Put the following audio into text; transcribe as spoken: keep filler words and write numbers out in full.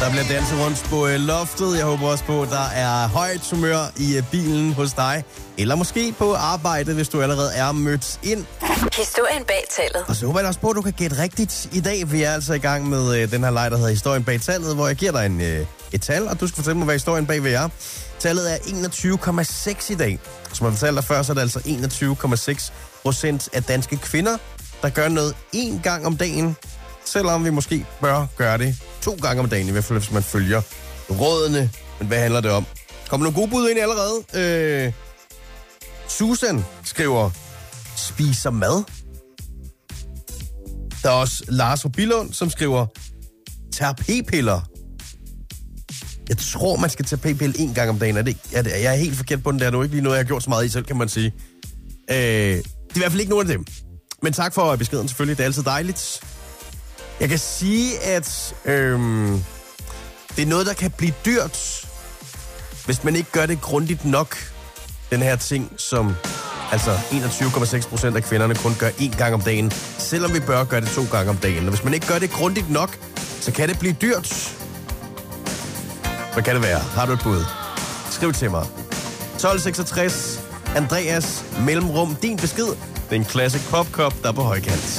Der bliver danset rundt på loftet. Jeg håber også på, at der er højt humør i bilen hos dig. Eller måske på arbejdet, hvis du allerede er mødt ind. Historien bag tallet. Og så håber jeg også på, at du kan gætte rigtigt i dag. Vi er altså i gang med øh, den her leg, der hedder Historien bag tallet, hvor jeg giver dig en, øh, et tal, og du skal fortælle mig, hvad historien bag ved er. Tallet er enogtyve komma seks i dag. Som jeg fortalte dig før, så er det altså enogtyve komma seks procent af danske kvinder, der gør noget én gang om dagen. Selvom vi måske bør gøre det to gange om dagen, i hvert fald hvis man følger rådene. Men hvad handler det om? Kommer nogle gode bud ind allerede? Øh, Susan skriver, spiser mad. Der er også Lars fra Billund, som skriver, tager p-piller. Jeg tror, man skal tage p-pille en gang om dagen. Er det, er det, jeg er helt forkert på den der. Det er ikke lige noget, jeg har gjort så meget i selv, kan man sige. Øh, det er i hvert fald ikke nogen af dem. Men tak for beskeden selvfølgelig. Det er altid dejligt. Jeg kan sige, at øhm, det er noget, der kan blive dyrt, hvis man ikke gør det grundigt nok. Den her ting, som altså enogtyve komma seks procent af kvinderne kun gør én gang om dagen, selvom vi bør gøre det to gange om dagen. Og hvis man ikke gør det grundigt nok, så kan det blive dyrt. Hvad kan det være? Har du et bud? Skriv til mig. tolv seksogtres, Andreas, mellemrum, din besked. Det er en classic popkop, der er på højkant.